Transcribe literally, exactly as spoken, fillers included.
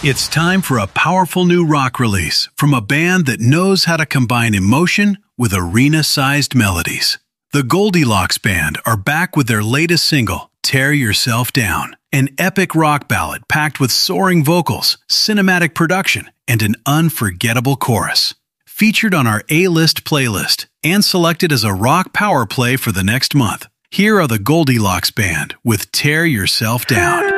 It's time for a powerful new rock release from a band that knows how to combine emotion with arena-sized melodies. The Goldilocks Band are back with their latest single, Tear Yourself Down, an epic rock ballad packed with soaring vocals, cinematic production, and an unforgettable chorus. Featured on our A-list playlist and selected as a rock power play for the next month, here are the Goldilocks Band with Tear Yourself Down.